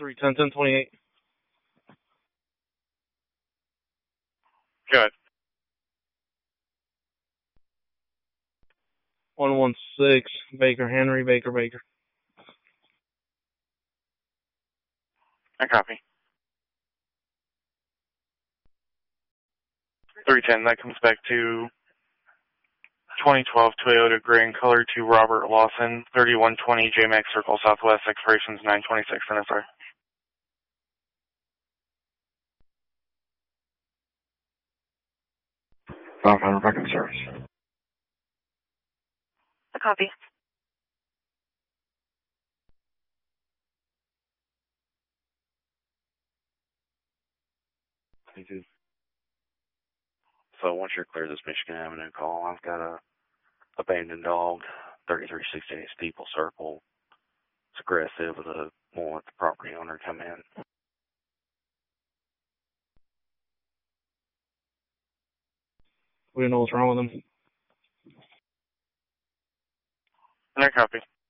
310-1028. Good. 116 Baker Henry, Baker. I copy. 310, that comes back to 2012 Toyota Gray in color to Robert Lawson, 3120 JMAX Circle Southwest, expirations 926 NSR. Back in service. A copy. Thank you. So once you're clear of this Michigan Avenue call, I've got a abandoned dog, 3368 Steeple Circle. It's aggressive with a won't let the property owner come in. We don't know what's wrong with him. I copy.